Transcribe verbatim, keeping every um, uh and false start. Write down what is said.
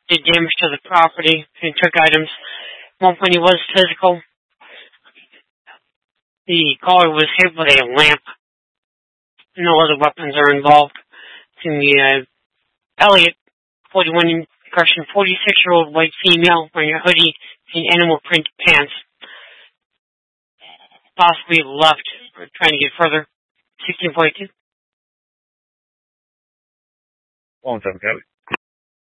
did damage to the property and took items. At one point he was physical. The caller was hit with a lamp. No other weapons are involved. In the uh, Elliott, forty-one correction, forty-six-year-old white female wearing a hoodie and animal print pants. Possibly left. We're trying to get further. sixteen forty-two. One seven, Kelly.